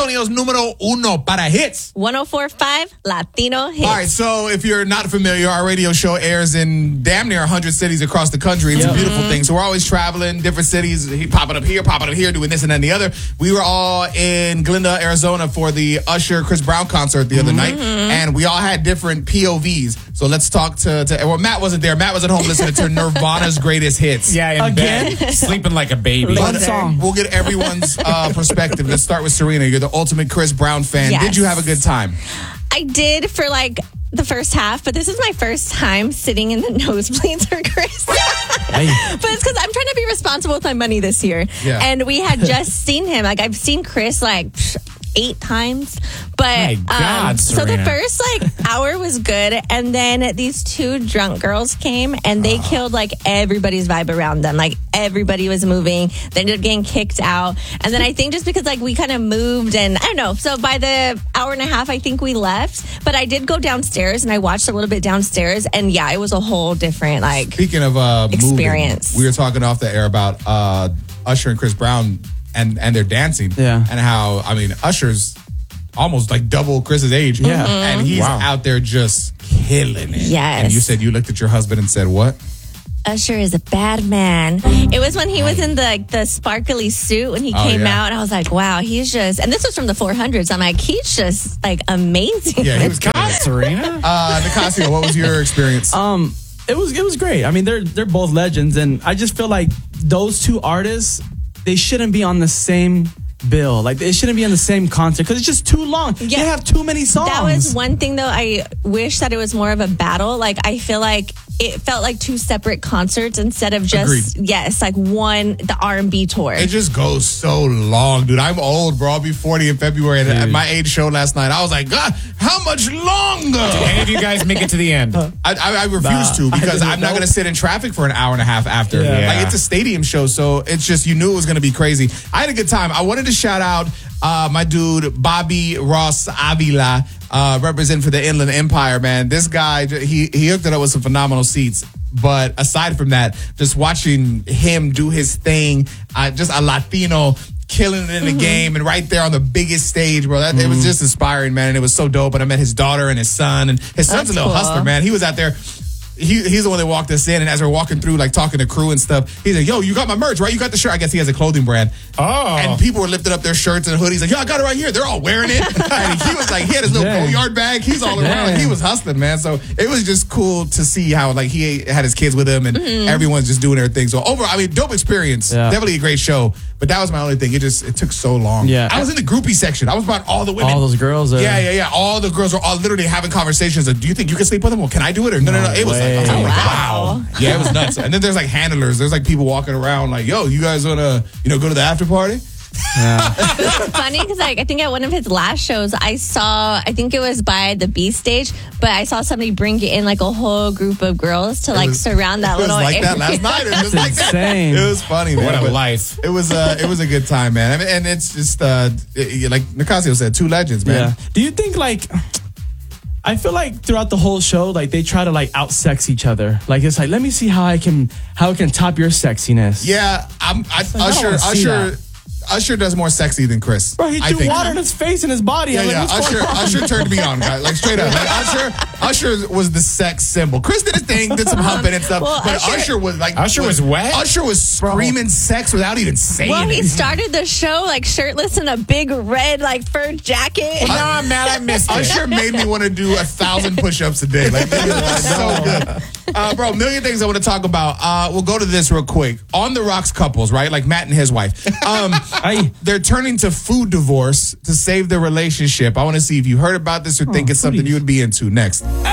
Antonio's numero uno para hits. 104.5 Latino Hits. All right, so if you're not familiar, our radio show airs in damn near 100 cities across the country. It's a beautiful thing. So we're always traveling, different cities, popping up here, doing this and then the other. We were all in Glendale, Arizona for the Usher Chris Brown concert the other night, and we all had different POVs. So let's talk to well, Matt wasn't there. Matt was at home listening to Nirvana's greatest hits. Yeah, in bed, sleeping like a baby. But we'll get everyone's perspective. Let's start with Serena. You're the ultimate Chris Brown fan. Yes. Did you have a good time? I did for like the first half, but this is my first time sitting in the nosebleeds for Chris. But it's because I'm trying to be responsible with my money this year. Yeah. And we had just seen him. Like, I've seen Chris like 8 times. But My God, so the Serena. first like hour was good, and then these 2 drunk girls came and they killed like everybody's vibe around them. Like, everybody was moving. They ended up getting kicked out. And then I think just because like we kind of moved, and I don't know. So by the hour and a half, I think we left. But I did go downstairs and I watched a little bit downstairs, and yeah, it was a whole different like Speaking of experience. moving, we were talking off the air about Usher and Chris Brown and their dancing. Yeah. And how, I mean, Usher's almost like double Chris's age. Yeah. And he's out there just killing it. Yes. And you said you looked at your husband and said, what? Usher is a bad man. It was when he was in the sparkly suit when he came yeah. out, and I was like, wow, he's just, and this was from the 400s. I'm like, he's just like amazing. Yeah, he was killing it. Serena? Nicasio, what was your experience? It was great. I mean, they're both legends, and I just feel like those 2 artists, they shouldn't be on the same bill. Like, they shouldn't be on the same concert because it's just too long. Yeah. They have too many songs. That was one thing, though. I wish that it was more of a battle. Like, I feel like it felt like 2 separate concerts instead of just, Agreed. yes, like one, the R&B tour. It just goes so long, dude. I'm old, bro. I'll be 40 in February. And at my age show last night, I was like, God, how much longer? Did any of you guys make it to the end? I refuse to because I'm not going to sit in traffic for an hour and a half after. Yeah. Like, it's a stadium show, so it's just, you knew it was going to be crazy. I had a good time. I wanted to shout out my dude, Bobby Ross Avila, representing for the Inland Empire, man. This guy, he hooked it up with some phenomenal seats. But aside from that, just watching him do his thing, just a Latino killing it in the game and right there on the biggest stage, bro. It was just inspiring, man. And it was so dope. And I met his daughter and his son. And his son's a little hustler, man. He was out there. He's the one that walked us in, and as we're walking through, like talking to crew and stuff, he's like, "Yo, you got my merch, right? You got the shirt." I guess he has a clothing brand. Oh. And people were lifting up their shirts and hoodies, like, "Yo, I got it right here." They're all wearing it. And he was like, he had his little go-yard bag. He's all around. Like, he was hustling, man. So it was just cool to see how like he had his kids with him, and everyone's just doing their thing. So overall, I mean, dope experience. Yeah. Definitely a great show. But that was my only thing. It took so long. Yeah. I was in the groupie section. I was about all the women. All those girls. Yeah. All the girls were all literally having conversations of, do you think you can sleep with them? Well, can I do it? Or no. It was like, oh my Wow. God. Yeah, it was nuts. And then there's like handlers. There's like people walking around like, yo, you guys want to, go to the after party? It's funny because like I think at one of his last shows I think it was by the B stage, but I saw somebody bring in like a whole group of girls to surround that little It was like area. that last night. It was like insane. that. It was funny, man. What a But life. It was a good time, man. I mean, and it's just like Nicasio said, 2 legends, man. Yeah. Do you think like I feel like throughout the whole show, like they try to like out-sex each other. Like it's like, let me see how I can top your sexiness. Yeah, Usher does more sexy than Chris. Bro, he I threw think. water in his face and his body. I'm Yeah. like, what's going on? Usher turned me on, guys. Like straight up. Like, Usher was the sex symbol. Chris did his thing, did some humping and stuff. Well, but Usher was like, Usher was wet? Usher was screaming sex without even saying Well, it. he started the show like shirtless in a big red like fur jacket. No, I'm mad I missed it. Usher made me want to do 1,000 push-ups a day. Like, it was so good. Bro, a million things I want to talk about. We'll go to this real quick. On the Rocks couples, right? Like Matt and his wife. They're turning to food divorce to save their relationship. I want to see if you heard about this or think it's something you would be into. Next.